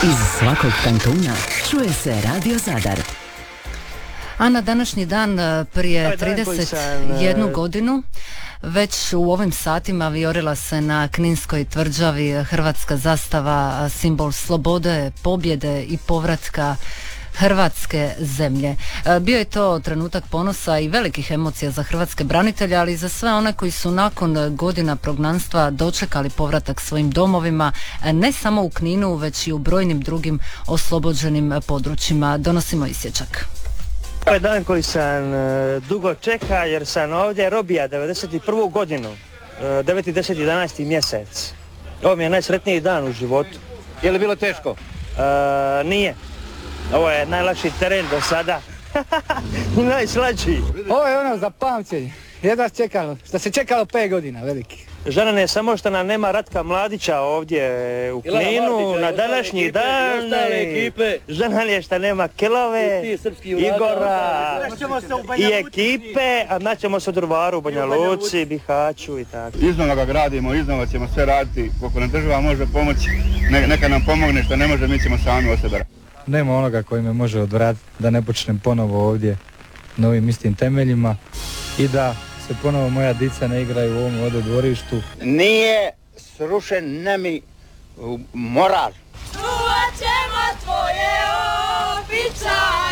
Iz svakog kantuna čuje se Radio Zadar. A na današnji dan prije 31 godinu već u ovim satima vijorila se na Kninskoj tvrđavi hrvatska zastava, simbol slobode, pobjede i povratka Hrvatske zemlje. Bio je to trenutak ponosa i velikih emocija za hrvatske branitelje, ali i za sve one koji su nakon godina prognanstva dočekali povratak svojim domovima, ne samo u Kninu, već i u brojnim drugim oslobođenim područjima. Donosimo isječak. Ovo je dan koji sam dugo čeka jer sam ovdje robija 91. godinu, 9. 10. 11. mjesec. Ovo mi je najsretniji dan u životu. Je li bilo teško? Nije. Ovo je najlakši teren do sada. Najslađi. Ovo je ono za pamćenje. Jedva čekalo, što se čekalo 5 godina, veliki. Žena je samo što nam nema Ratka Mladića ovdje u Kninu na današnji dan. Žena je što nema Kelove, Igora i ekipe, a naćemo se u Drvaru, Banja Luci, Bihaću i tako. Iznova ga gradimo, iznova ćemo sve raditi, koliko nam država može pomoći, neka nam pomogne, što ne može mi ćemo sami od sebe. Nema onoga koji me može odvratiti da ne počnem ponovo ovdje na ovim istim temeljima i da se ponovo moja dica ne igraju u ovom ovdje dvorištu. Nije srušen nemi moral. Čuvat ćemo tvoje običaje.